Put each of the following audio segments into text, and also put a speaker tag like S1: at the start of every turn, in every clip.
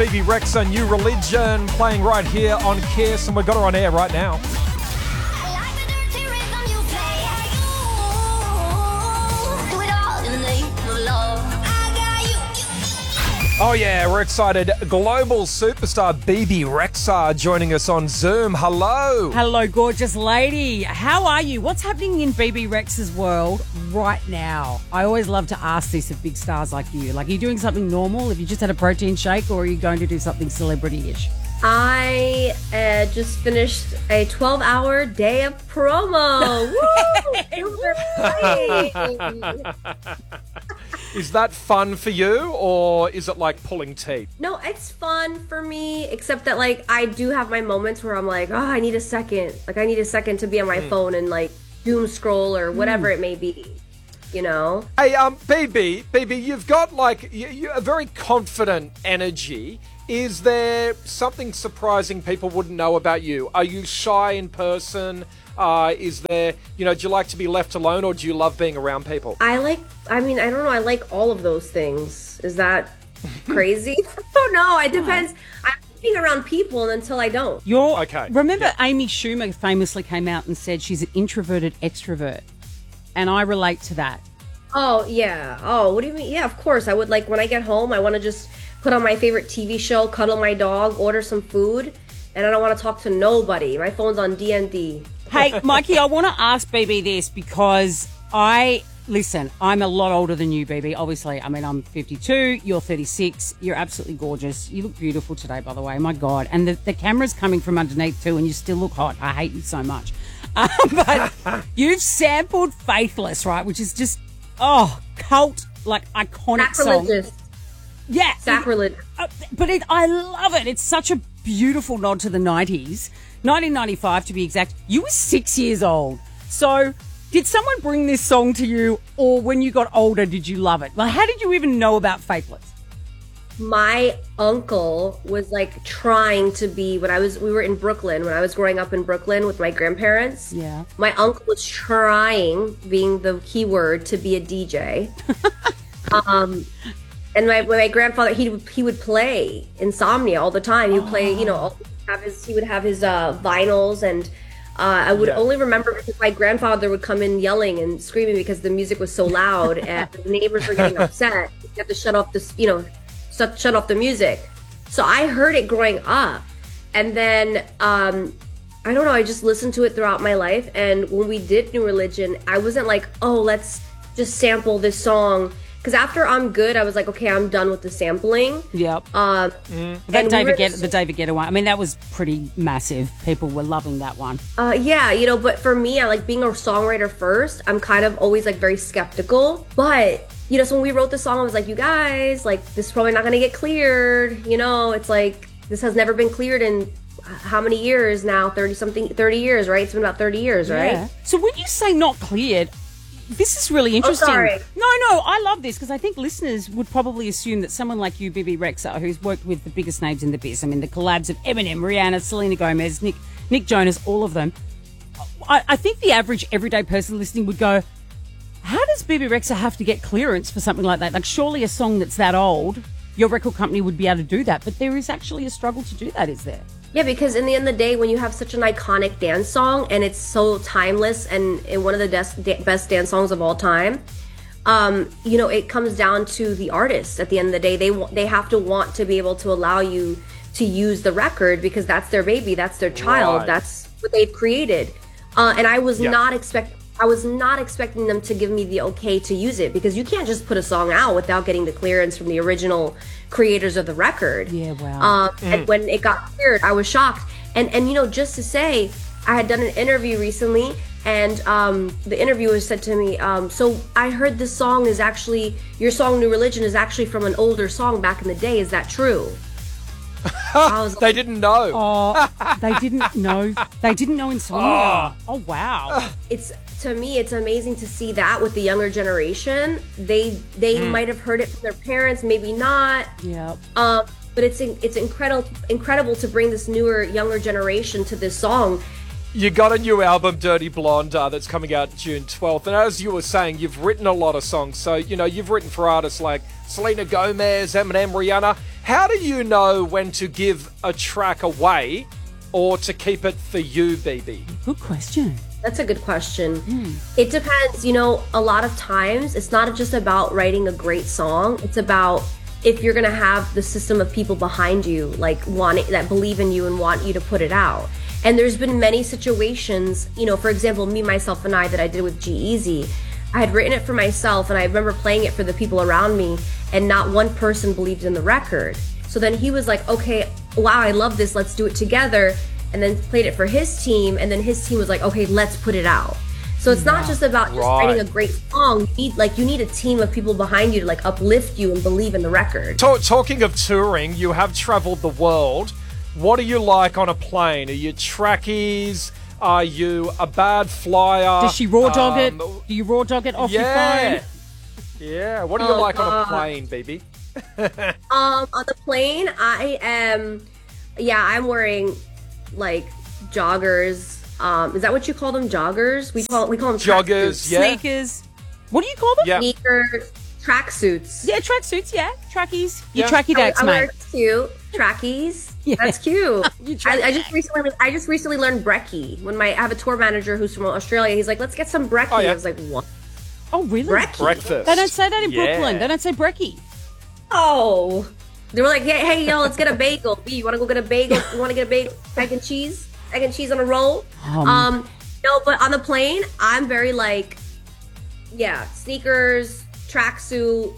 S1: Bebe Rexha, New Religion, playing right here on Kiss, and we've got her on air right now. Oh yeah, we're excited. Global superstar Bebe Rexha joining us on Zoom. Hello.
S2: Hello, gorgeous lady. How are you? What's happening in Bebe Rexha's world right now? I always love to ask this of big stars like you. Like, are you doing something normal? Have you just had a protein shake, or are you going to do something celebrity-ish?
S3: I just finished a 12-hour day of promo. Woo!
S1: Is that fun for you, or is it like pulling teeth?
S3: No, it's fun for me, except that, like, I do have my moments where I'm like, oh, I need a second. Like, I need a second to be on my phone and, like, doom scroll or whatever it may be, you know?
S1: Hey, Bebe, you've got, like, a very confident energy. Is there something surprising people wouldn't know about you? Are you shy in person? Is there, do you like to be left alone, or do you love being around people?
S3: I don't know. I like all of those things. Is that crazy? I don't know. It depends. I'm being around people until I don't.
S1: Okay.
S2: Remember, Amy Schumer famously came out and said she's an introverted extrovert. And I relate to that.
S3: Oh, yeah. Oh, what do you mean? Yeah, of course. I would, like, when I get home, I want to just put on my favorite TV show, cuddle my dog, order some food, and I don't want to talk to nobody. My phone's on DND.
S2: Hey, Mikey, I want to ask Bebe this because listen, I'm a lot older than you, Bebe, obviously. I mean, I'm 52, you're 36, you're absolutely gorgeous. You look beautiful today, by the way, my God. And the camera's coming from underneath too, and you still look hot. I hate you so much. But you've sampled Faithless, right, which is just, cult, like, iconic song.
S3: Sacrilegious.
S2: Yeah.
S3: Sacrilege.
S2: But I love it. It's such a beautiful nod to the 90s. 1995 to be exact. You were 6 years old. So did someone bring this song to you, or when you got older, did you love it? Like, how did you even know about Faithless?
S3: My uncle was, like, trying to be, we were in Brooklyn, when I was growing up in Brooklyn with my grandparents.
S2: Yeah.
S3: My uncle was trying, being the key word, to be a DJ. And my grandfather, he would play Insomnia all the time. He would play, he would have his vinyls, and I would only remember because my grandfather would come in yelling and screaming because the music was so loud and the neighbors were getting upset. You have to shut off shut off the music. So I heard it growing up, and then I don't know, I just listened to it throughout my life. And when we did New Religion, I wasn't like, oh, let's just sample this song. Because after I'm Good, I was like, okay, I'm done with the sampling.
S2: Yep. The David Guetta one, I mean, that was pretty massive. People were loving that one.
S3: Yeah, but for me, I like being a songwriter first. I'm kind of always, like, very skeptical. But, so when we wrote the song, I was like, you guys, like, this is probably not going to get cleared. It's like, this has never been cleared in how many years now? 30 years, right? It's been about 30 years, right?
S2: Yeah. So when you say not cleared, this is really interesting.
S3: Oh, sorry.
S2: No, I love this because I think listeners would probably assume that someone like you, Bebe Rexha, who's worked with the biggest names in the biz, I mean, the collabs of Eminem, Rihanna, Selena Gomez, Nick Jonas, all of them. I think the average everyday person listening would go, how does Bebe Rexha have to get clearance for something like that? Like, surely a song that's that old, your record company would be able to do that. But there is actually a struggle to do that, is there?
S3: Yeah, because in the end of the day, when you have such an iconic dance song and it's so timeless and one of the best dance songs of all time, it comes down to the artist. At the end of the day, they have to want to be able to allow you to use the record because that's their baby, that's their child,
S1: Right.
S3: That's what they've created. And I was not expecting them to give me the okay to use it, because you can't just put a song out without getting the clearance from the original creators of the record.
S2: Yeah, wow.
S3: And when it got cleared, I was shocked. And just to say, I had done an interview recently, and the interviewer said to me, so I heard this song is actually, your song New Religion is actually from an older song back in the day. Is that true? I was
S1: They didn't know.
S2: Oh, they didn't know. They didn't know Insomnia. Oh, wow.
S3: To me, it's amazing to see that with the younger generation. They might have heard it from their parents, maybe not.
S2: Yeah.
S3: But it's incredible to bring this younger generation to this song.
S1: You got a new album, Dirty Blonde, that's coming out June 12th. And as you were saying, you've written a lot of songs. So, you've written for artists like Selena Gomez, Eminem, Rihanna. How do you know when to give a track away or to keep it for you, BB?
S2: Good question.
S3: That's a good question. It depends. A lot of times it's not just about writing a great song. It's about if you're going to have the system of people behind you, like that believe in you and want you to put it out. And there's been many situations, for example, Me, Myself, and I that I did with G-Eazy. I had written it for myself, and I remember playing it for the people around me, and not one person believed in the record. So then he was like, okay, wow, I love this, let's do it together. And then played it for his team, and then his team was like, okay, let's put it out. So it's not just about just writing a great song. You need a team of people behind you to like uplift you and believe in the record.
S1: Talking of touring, you have traveled the world. What are you like on a plane? Are you trackies? Are you a bad flyer?
S2: Does she raw dog it? Do you raw dog it off your phone?
S1: Yeah. What are you like on a plane, BB?
S3: On the plane, I'm wearing like joggers. Is that what you call them? Joggers? We call them
S1: joggers.
S3: Tracksuits.
S1: Yeah.
S2: Sneakers. What do you call them?
S1: Yeah.
S3: Sneakers, tracksuits.
S2: Yeah, tracksuits. Yeah, trackies. You
S1: Yeah.
S2: tracky decks,
S3: I
S2: mate.
S3: wear cute trackies.
S2: Yeah.
S3: That's cute.
S2: You
S3: I just recently learned brekkie. When I have a tour manager who's from Australia, he's like, "Let's get some brekkie."
S1: Oh, yeah.
S3: I was like, "What?
S2: Oh, really?
S3: Brekkie?"
S1: Breakfast.
S2: They don't say that in
S1: Yeah.
S2: Brooklyn. They don't say brekkie.
S3: Oh, they were like, hey, yo, let's get a bagel. B, you want to go get a bagel? You want to get a bagel? Egg and cheese on a roll. No, but on the plane, I'm very like, sneakers, tracksuit,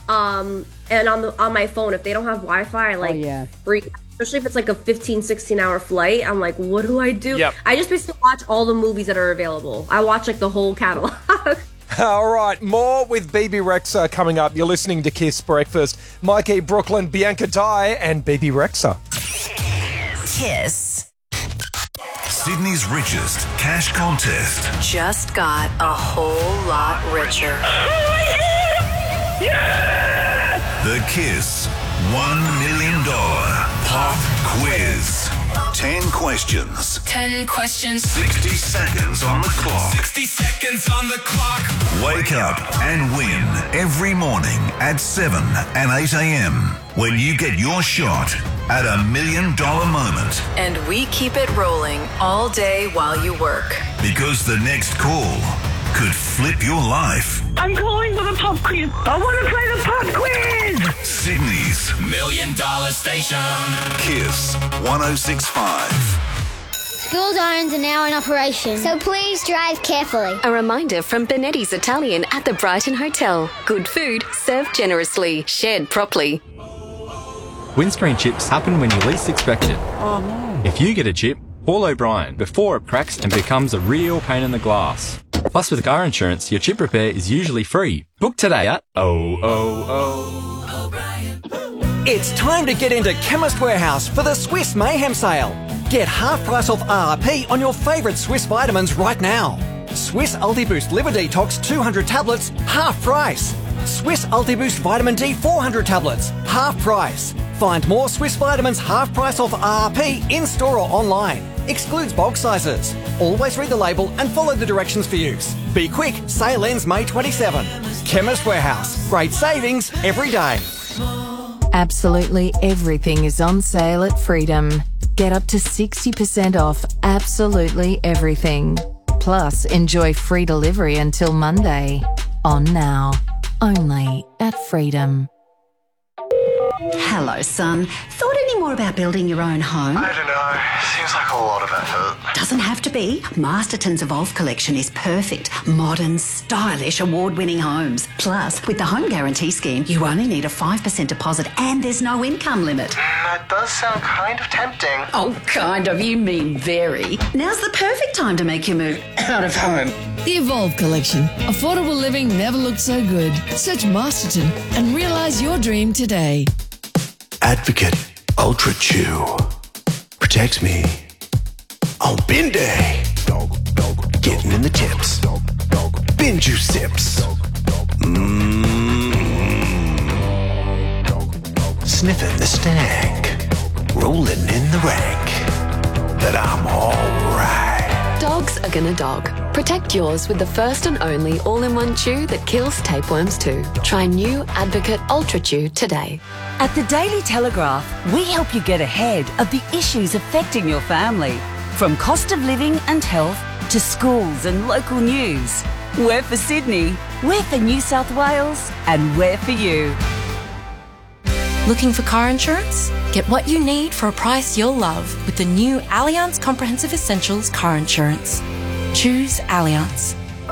S3: and on my phone, if they don't have Wi-Fi, I like freak. Especially if it's like a 15-16 hour flight, I'm like, what do I do?
S1: Yep.
S3: I just basically watch all the movies that are available. I watch like the whole catalog.
S1: All right, more with BB Rexa coming up. You're listening to Kiss Breakfast. Mikey Brooklyn, Bianca Dye, and BB Rexa.
S4: Kiss.
S5: Sydney's richest cash contest.
S4: Just got a whole lot richer.
S5: The Kiss $1 million pop quiz. 10 questions.
S6: 10 questions.
S5: 60 seconds on the clock.
S6: 60 seconds on the clock.
S5: Wake up and win every morning at 7 and 8 a.m. when you get your shot at $1 million moment.
S4: And we keep it rolling all day while you work.
S5: Because the next call could flip your life.
S7: I'm calling for the pop quiz. I want to play the pop quiz.
S5: Sydney's
S6: $1 million station.
S5: Kiss 106.5.
S8: School zones are now in operation, so please drive carefully.
S9: A reminder from Benetti's Italian at the Brighton Hotel. Good food, served generously, shared properly.
S10: Windscreen chips happen when you least expect it.
S2: Oh, no.
S10: If you get a chip, call O'Brien before it cracks and becomes a real pain in the glass. Plus, with car insurance, your chip repair is usually free. Book today at
S11: It's time to get into Chemist Warehouse for the Swiss Mayhem sale. Get half price off RRP on your favourite Swiss vitamins right now. Swiss Ultiboost Liver Detox 200 tablets, half price. Swiss Ultiboost Vitamin D 400 tablets, half price. Find more Swiss vitamins half price off RRP in-store or online. Excludes bulk sizes. Always read the label and follow the directions for use. Be quick, sale ends May 27. Chemist Warehouse. Great savings every day.
S12: Absolutely everything is on sale at Freedom. Get up to 60% off absolutely everything. Plus, enjoy free delivery until Monday. On now. Only at Freedom.
S13: Hello, son. Thought any more about building your own home?
S14: I don't know. Seems like a lot of effort.
S13: Doesn't have to be. Masterton's Evolve collection is perfect. Modern, stylish, award-winning homes. Plus, with the Home Guarantee Scheme, you only need a 5% deposit and there's no income limit.
S14: That does sound kind of tempting.
S13: Oh, kind of. You mean very. Now's the perfect time to make your move out of home.
S15: The Evolve collection. Affordable living never looked so good. Search Masterton and realise your dream today.
S16: Advocate Ultra Chew protects me on bin day. Getting in the tips. Bin juice sips. Sniffing the stank. Rolling in the rank. That I'm alright.
S9: Dogs are gonna dog. Protect yours with the first and only all-in-one chew that kills tapeworms too. Try new Advocate Ultra Chew today.
S17: At the Daily Telegraph, we help you get ahead of the issues affecting your family. From cost of living and health to schools and local news. We're for Sydney, we're for New South Wales, and we're for you.
S18: Looking for car insurance? Get what you need for a price you'll love with the new Allianz Comprehensive Essentials car insurance. Choose Allianz.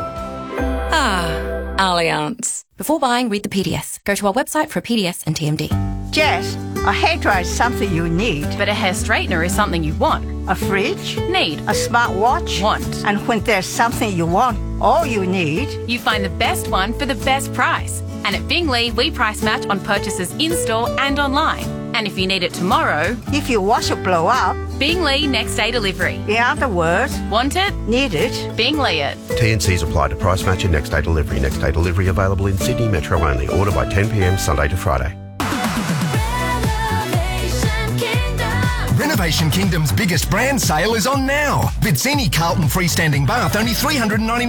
S19: Allianz.
S18: Before buying, read the PDS. Go to our website for a PDS and TMD.
S7: Jess, a hairdryer is something you need.
S19: But a hair straightener is something you want.
S7: A fridge?
S19: Need.
S7: A smartwatch?
S19: Want.
S7: And when there's something you want, all you need...
S19: You find the best one for the best price. And at Bingley, we price match on purchases in-store and online. And if you need it tomorrow...
S7: If your washer blow up...
S19: Bingley next day delivery.
S7: In other words...
S19: Want it?
S7: Need it?
S19: Bingley it.
S16: T&Cs apply to price match and next day delivery. Next day delivery available in Sydney Metro only. Order by 10 p.m. Sunday to Friday.
S20: Renovation Kingdom's biggest brand sale is on now. Vizzini Carlton freestanding bath, only $399.